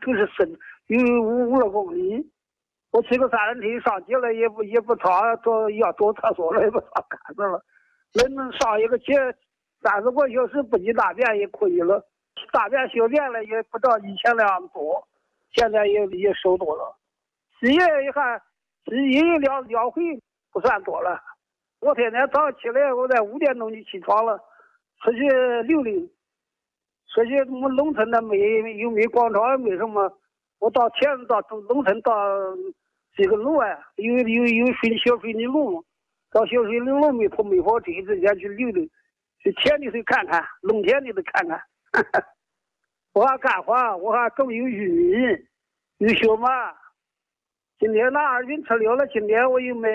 更是深，有5公里。我骑个3轮车上街了，也不常要走厕所了，也不常干着了。能上一个街30个小时不挤大便也可以了，大便小便了也不到以前那样多，现在也少多了。洗衣一看，洗衣2回不算多了。我天天早上起来，我在5点钟就起床了，出去溜溜。出去我们农村的又没广场，没什么。我到农村到这个路啊，有小水泥路，到小水泥路没跑车，直接去溜溜，去田里头看看，农田里头看看。我还干活，我还种有玉米，有小麦。今天那2斤吃了，今天我又买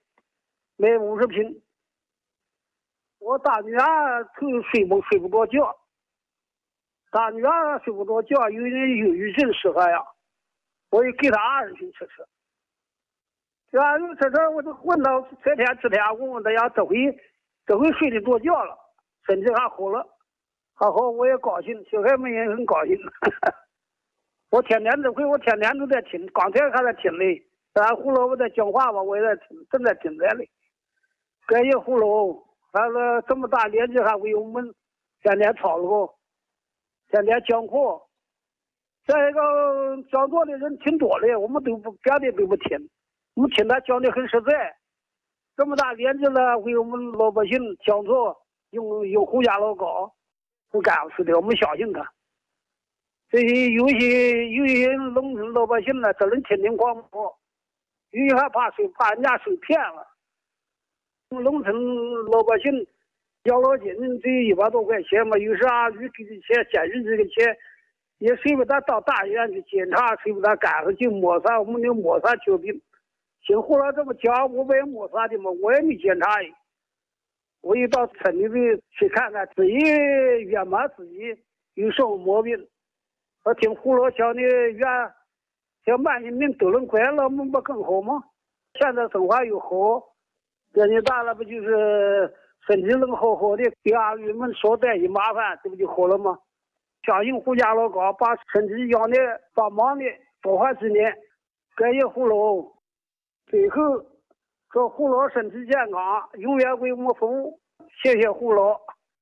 50瓶。我大女儿睡不着觉，大女儿睡不着觉，有点忧郁症适合呀，我就给她20瓶吃。这20瓶吃，我就问她天天吃天，我问她呀，这回睡得着觉了，身体还好了，还好我也高兴，小孩们也很高兴。我天天都在听，刚才还在听嘞。胡老我在讲话吧，我也在听，正在听着嘞。感谢胡老，他说这么大年纪还为我们天天操劳，天天讲课。再一个讲座的人挺多的，我们别的都不听，我们听他讲的很实在。这么大年纪了，为我们老百姓讲座，用胡家老高，不干事的，我们相信他。这些有些农村老百姓呢，只能听听广播，有些还怕人家受骗了。农村老百姓养老金这100多块钱嘛，有啥就给的钱，现实这个钱也谁不得到大医院去检查，谁不得赶上去抹杀，我们就抹杀救病。姓胡了这么讲，我也抹杀的嘛，我也没检查。我一到村里头去看看，自己圆满自己有什么毛病。我听胡老讲的像万人民都能快乐，们不更好吗？现在生活又好，年纪大了不就是身体能好好的，给儿女们少带些麻烦，这不就好了吗？相信胡家老高把身体养的帮忙的多花几年，感谢胡老。最后祝胡老身体健康，永远为我们服务。谢谢胡老。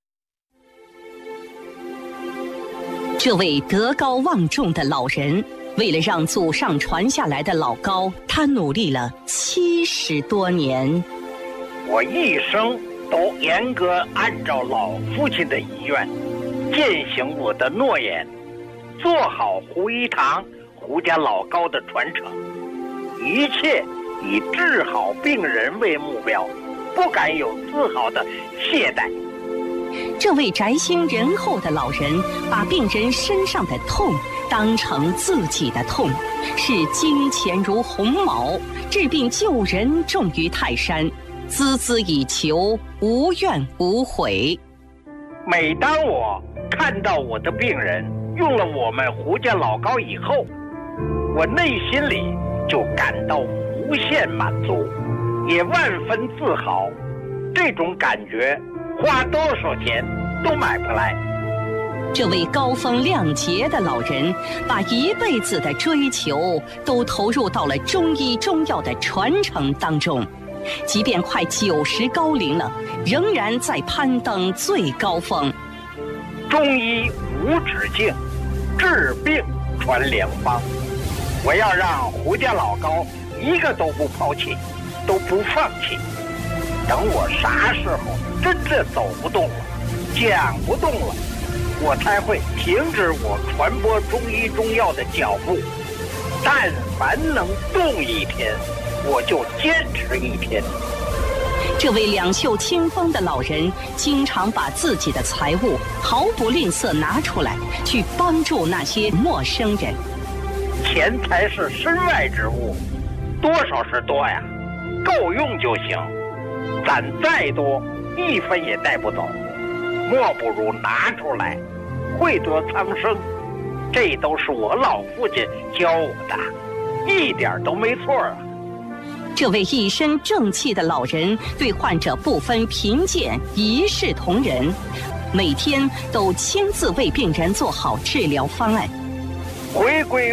这位德高望重的老人，为了让祖上传下来的老高，他努力了70多年。 我一生都严格按照老父亲的遗愿，践行我的诺言，做好胡一堂、胡家老高的传承，一切以治好病人为目标，不敢有丝毫的懈怠。 这位宅心仁厚的老人，把病人身上的痛当成自己的痛，视金钱如鸿毛，治病救人重于泰山，孜孜以求，无怨无悔。 每当我看到我的病人用了我们胡家老高以后，我内心里就感到无限满足，也万分自豪。这种感觉花多少钱都买不来。 这位高风亮节的老人，把一辈子的追求都投入到了中医中药的传承当中，即便快90高龄了，仍然在攀登最高峰。 中医无止境，治病传良方。我要让胡家老高一个都不抛弃，都不放弃。等我啥时候真正走不动了，讲不动了，我才会停止我传播中医中药的脚步。但凡能动一天，我就坚持一天。 这位两袖清风的老人，经常把自己的财物毫不吝啬拿出来，去帮助那些陌生人。 钱财是身外之物，多少是多呀，够用就行。攒再多，1分也带不走，莫不如拿出来，惠得苍生。这都是我老父亲教我的，一点都没错啊。 这位一身正气的老人，对患者不分贫贱，一视同仁，每天都亲自为病人做好治疗方案。 回归